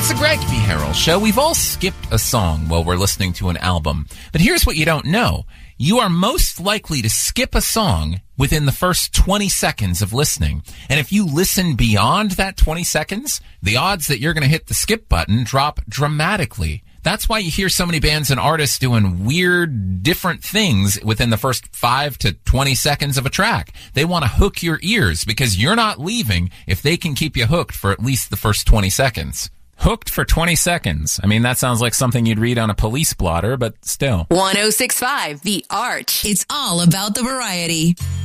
It's the Greg V. Harrell Show. We've all skipped a song while we're listening to an album. But here's what you don't know. You are most likely to skip a song within the first 20 seconds of listening. And if you listen beyond that 20 seconds, the odds that you're going to hit the skip button drop dramatically. That's why you hear so many bands and artists doing weird, different things within the first 5 to 20 seconds of a track. They want to hook your ears because you're not leaving if they can keep you hooked for at least the first 20 seconds. Hooked for 20 seconds. I mean, that sounds like something you'd read on a police blotter, but still. 106.5, The Arch. It's all about the variety.